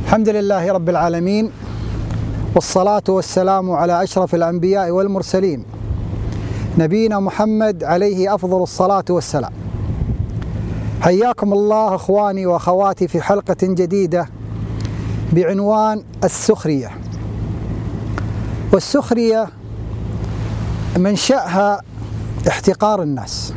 الحمد لله رب العالمين، والصلاة والسلام على أشرف الأنبياء والمرسلين نبينا محمد عليه أفضل الصلاة والسلام. حياكم الله أخواني وأخواتي في حلقة جديدة بعنوان السخرية. والسخرية منشأها احتقار الناس.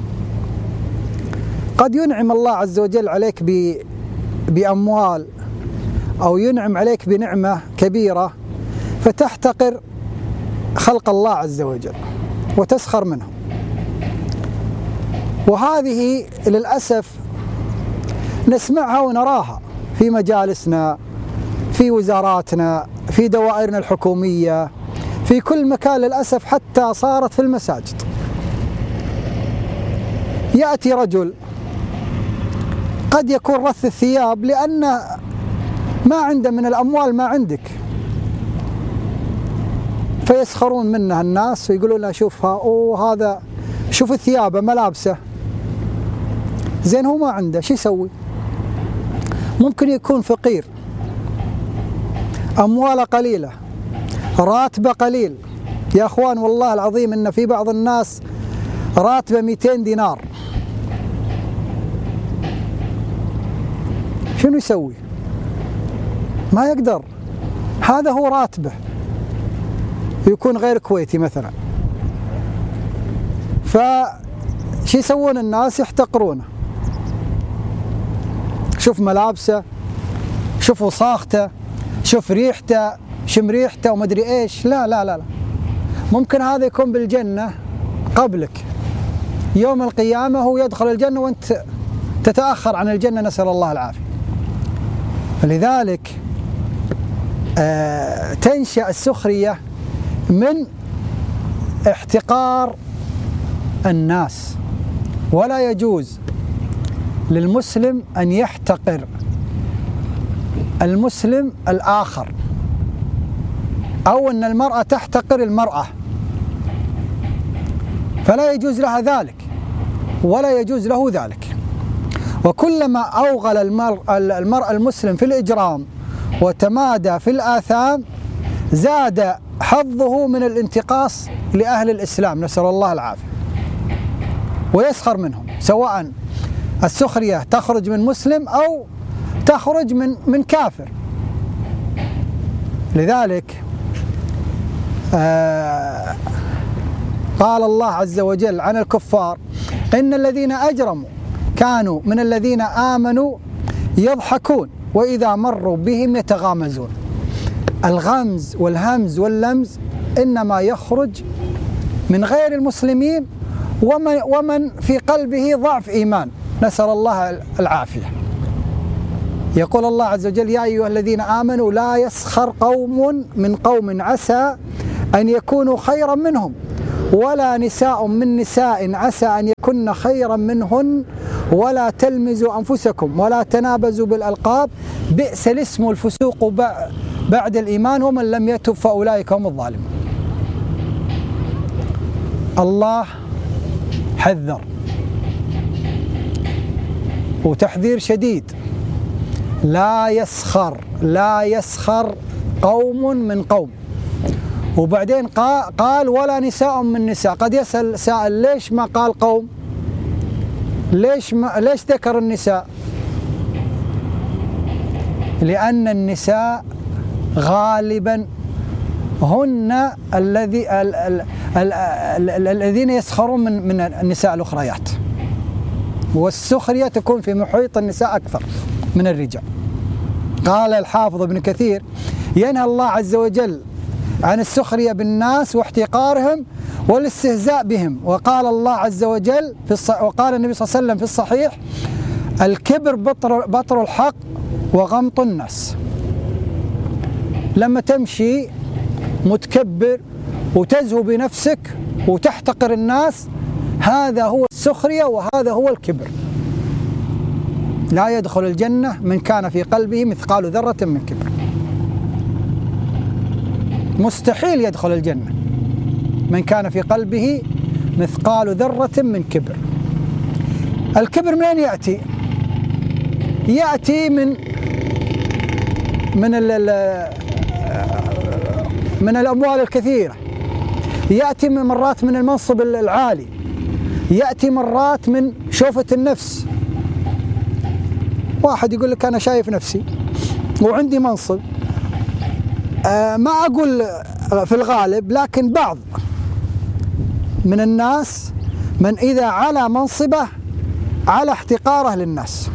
قد ينعم الله عز وجل عليك بأموال أو ينعم عليك بنعمة كبيرة فتحتقر خلق الله عز وجل وتسخر منهم. وهذه للأسف نسمعها ونراها في مجالسنا، في وزاراتنا، في دوائرنا الحكومية، في كل مكان للأسف، حتى صارت في المساجد. يأتي رجل قد يكون رث الثياب لأن ما عنده من الأموال ما عندك، فيسخرون منها الناس ويقولون له شوفها، هذا شوف ثيابه ملابسه، زين هو ما عنده، شو يسوي؟ ممكن يكون فقير، أمواله قليلة، راتبه قليل. يا أخوان والله العظيم إن في بعض الناس راتبه 200 دينار، شنو يسوي؟ ما يقدر، هذا هو راتبه، يكون غير كويتي مثلا. فشي يسوون الناس؟ يحتقرونه. شوف ملابسه، شوف وصاخته، شوف ريحته، شم ريحته ومدري ايش. لا لا لا لا، ممكن هذا يكون بالجنة قبلك، يوم القيامة هو يدخل الجنة وانت تتأخر عن الجنة، نسأل الله العافية. فلذلك تنشأ السخرية من احتقار الناس، ولا يجوز للمسلم أن يحتقر المسلم الآخر، أو أن المرأة تحتقر المرأة، فلا يجوز لها ذلك ولا يجوز له ذلك. وكلما أوغل المرء المسلم في الإجرام وتمادى في الآثام زاد حظه من الانتقاص لأهل الإسلام، نسأل الله العافية، ويسخر منهم، سواء السخرية تخرج من مسلم أو تخرج من كافر. لذلك قال الله عز وجل عن الكفار: إن الذين أجرموا كانوا من الذين آمنوا يضحكون وإذا مروا بهم يتغامزون. الغمز والهمز واللمز إنما يخرج من غير المسلمين ومن في قلبه ضعف إيمان، نسأل الله العافية. يقول الله عز وجل: يا أيها الذين آمنوا لا يسخر قوم من قوم عسى أن يكونوا خيرا منهم ولا نساء من نساء عسى أن يكن خيرا منهن ولا تلمزوا أنفسكم ولا تنابزوا بالألقاب بئس الاسم الفسوق بعد الإيمان ومن لم يتب فأولئك هم الظالمون. الله حذر وتحذير شديد: لا يسخر قوم من قوم. وبعدين قال ولا نساء من نساء. قد يسأل سائل: ليش ما قال قوم؟ ليش ذكر النساء؟ لأن النساء غالبا هن الذين يسخرون من النساء الأخريات، والسخرية تكون في محيط النساء أكثر من الرجال. قال الحافظ ابن كثير: ينهى الله عز وجل عن السخرية بالناس واحتقارهم والاستهزاء بهم. وقال الله عز وجل وقال النبي صلى الله عليه وسلم في الصحيح: الكبر بطر الحق وغمط الناس. لما تمشي متكبر وتزهو بنفسك وتحتقر الناس، هذا هو السخرية وهذا هو الكبر. لا يدخل الجنة من كان في قلبه مثقال ذرة من كبر. مستحيل يدخل الجنة من كان في قلبه مثقال ذرة من كبر. الكبر منين يأتي؟ يأتي من الأموال الكثيرة، يأتي مرات من المنصب العالي، يأتي مرات من شوفة النفس. واحد يقول لك أنا شايف نفسي وعندي منصب، ما أقول في الغالب، لكن بعض من الناس من إذا على منصبه على احتقاره للناس،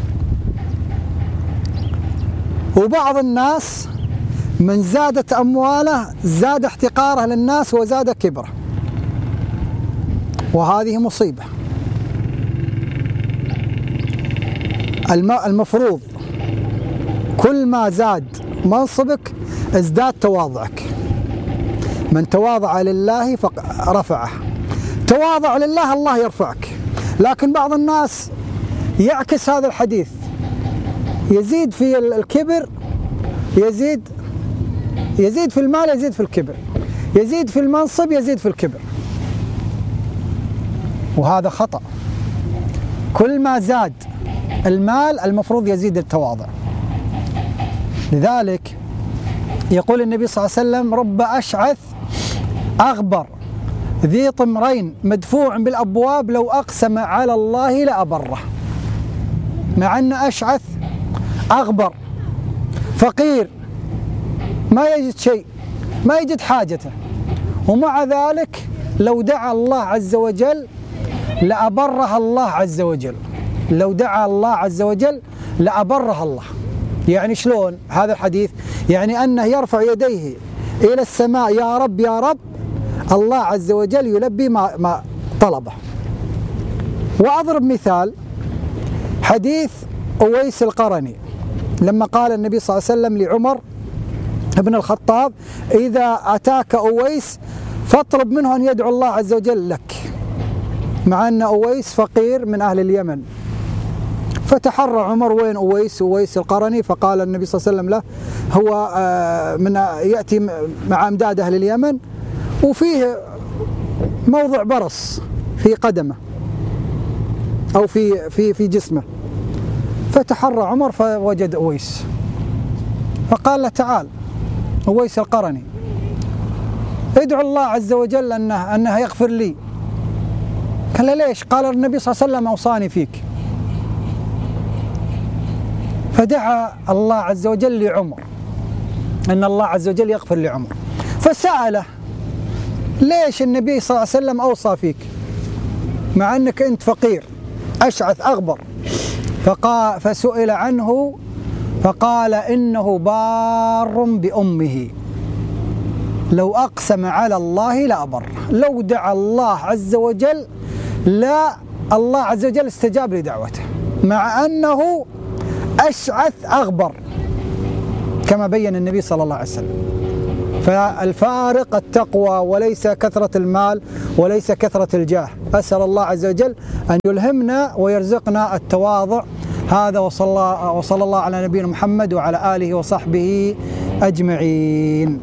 وبعض الناس من زادت أمواله زاد احتقاره للناس وزاد كبره، وهذه مصيبة. المفروض كل ما زاد منصبك ازداد تواضعك. من تواضع لله رفعه، تواضع لله الله يرفعك. لكن بعض الناس يعكس هذا الحديث، يزيد في الكبر، يزيد في المال، يزيد في الكبر، يزيد في المنصب، يزيد في الكبر، وهذا خطأ. كل ما زاد المال المفروض يزيد التواضع. لذلك يقول النبي صلى الله عليه وسلم: رب أشعث أغبر ذي طمرين مدفوع بالأبواب لو أقسم على الله لأبره. مع أن أشعث أغبر فقير ما يجد شيء، ما يجد حاجته، ومع ذلك لو دعا الله عز وجل لأبره الله عز وجل. لو دعا الله عز وجل لأبره الله. يعني شلون هذا الحديث؟ يعني أنه يرفع يديه إلى السماء: يا رب يا رب، الله عز وجل يلبي ما طلبه. وأضرب مثال حديث أويس القرني لما قال النبي صلى الله عليه وسلم لعمر بن الخطاب: إذا أتاك أويس فاطلب منه أن يدعو الله عز وجل لك. مع أن أويس فقير من أهل اليمن، فتحرى عمر وين أويس القرني، فقال النبي صلى الله عليه وسلم له: هو يأتي مع أمداد أهل اليمن وفيه موضع برص في قدمه أو في جسمه. فتحرى عمر فوجد أويس، فقال له: تعال أويس القرني، ادعو الله عز وجل أنه يغفر لي. قال له: ليش؟ قال: النبي صلى الله عليه وسلم أوصاني فيك. فدعا الله عز وجل لعمر أن الله عز وجل يغفر لعمر، فسأله: ليش النبي صلى الله عليه وسلم أوصى فيك مع أنك أنت فقير أشعث أغبر؟ فسئل عنه فقال: إنه بار بأمه لو أقسم على الله لأبر. لو دعا الله عز وجل لا الله عز وجل استجاب لدعوته، مع أنه أشعث أغبر كما بين النبي صلى الله عليه وسلم. فالفارق التقوى وليس كثرة المال وليس كثرة الجاه. أسأل الله عز وجل أن يلهمنا ويرزقنا التواضع. هذا وصلى الله على نبينا محمد وعلى آله وصحبه أجمعين.